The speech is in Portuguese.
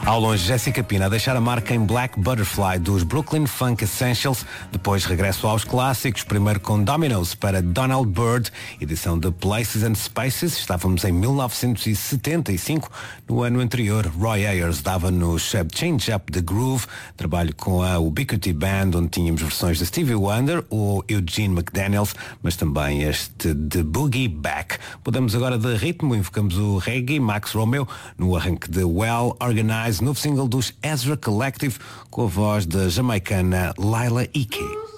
Ao longe, Jessica Pina a deixar a marca em Black Butterfly dos Brooklyn Funk Essentials, depois regresso aos clássicos, primeiro com Dominoes para Donald Byrd, edição de Places and Spaces, estávamos em 1975, no ano anterior Roy Ayers dava-nos Change Up the Groove, trabalho com a Ubiquity Band, onde tínhamos versões de Stevie Wonder ou Eugene McDaniels, mas também este de Boogie Back. Mudamos agora de ritmo, invocamos o reggae, Max Romeo, no arranque de Well Organized, novo single dos Ezra Collective, com a voz da jamaicana Laila Ike.